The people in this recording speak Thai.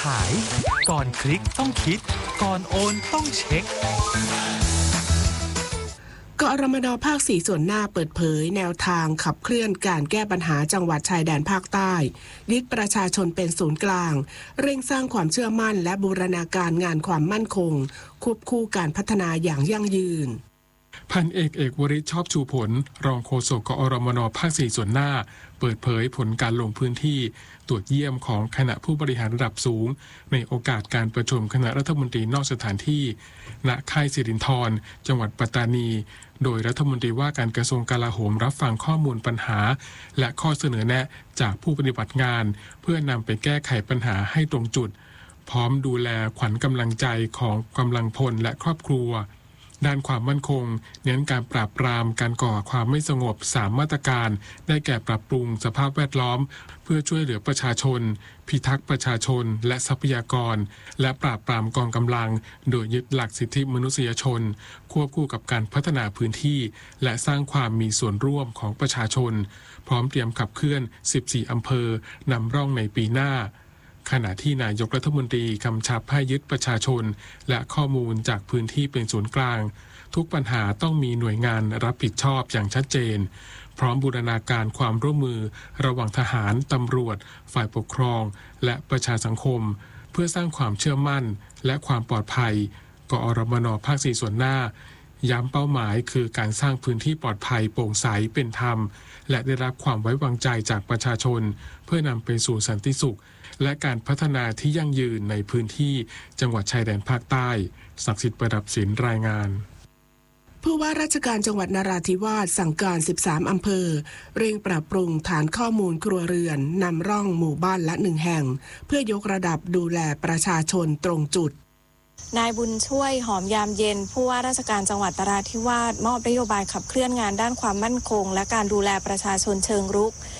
ขายก่อนคลิกต้องคิดก่อนโอนต้องเช็คกอรมน.ภาค 4 ส่วนหน้าเปิดเผยแนวทางขับเคลื่อนการแก้ปัญหาจังหวัดชายแดนภาคใต้ยึดประชาชนเป็นศูนย์กลางเร่งสร้างความเชื่อมั่นและบูรณาการงานความมั่นคงควบคู่การพัฒนาอย่างยั่งยืนพันเอกวริชชอบชูผลรองโฆษกกอรมน.ภาค 4 ส่วนหน้าเปิดเผยผลการลงพื้นที่ตรวจเยี่ยมของคณะผู้บริหารระดับสูงในโอกาสการประชุมคณะรัฐมนตรีนอกสถานที่ณค่ายสิรินธรจังหวัดปัตตานีโดยรัฐมนตรีว่าการกระทรวงกลาโหมรับฟังข้อมูลปัญหาและข้อเสนอแนะจากผู้ปฏิบัติงานเพื่อนำไปแก้ไขปัญหาให้ตรงจุดพร้อมดูแลขวัญกำลังใจของกำลังพลและครอบครัวด้านความมั่นคงเน้นการปราบปรามการก่อความไม่สงบ3มาตรการได้แก่ปรับปรุงสภาพแวดล้อมเพื่อช่วยเหลือประชาชนพิทักษ์ประชาชนและทรัพยากรและปราบปรามกองกำลังโดยยึดหลักสิทธิมนุษยชนควบคู่กับการพัฒนาพื้นที่และสร้างความมีส่วนร่วมของประชาชนพร้อมเตรียมขับเคลื่อน14อำเภอนำร่องในปีหน้าขณะที่นายกรัฐมนตรีกำชับให้ยึดประชาชนและข้อมูลจากพื้นที่เป็นศูนย์กลางทุกปัญหาต้องมีหน่วยงานรับผิดชอบอย่างชัดเจนพร้อมบูรณาการความร่วมมือระหว่างทหารตำรวจฝ่ายปกครองและประชาสังคมเพื่อสร้างความเชื่อมั่นและความปลอดภัยกอรมน.ภาค 4 ส่วนหน้าย้ำเป้าหมายคือการสร้างพื้นที่ปลอดภัยโปร่งใสเป็นธรรมและได้รับความไว้วางใจจากประชาชนเพื่อนำไปสู่สันติสุขและการพัฒนาที่ยั่งยืนในพื้นที่จังหวัดชายแดนภาคใต้ศักดิ์สิทธิ์ประดับศิลป์รายงานผู้ว่าราชการจังหวัดนราธิวาสสั่งการ13อำเภอเร่งปรับปรุงฐานข้อมูลครัวเรือนนำร่องหมู่บ้านละ1แห่งเพื่อยกระดับดูแลประชาชนตรงจุดนายบุญช่วยหอมยามเย็นผู้ว่าราชการจังหวัดนราธิวาสมอบนโยบายขับเคลื่อนงานด้านความมั่นคงและการดูแลประชาชนเชิงรุก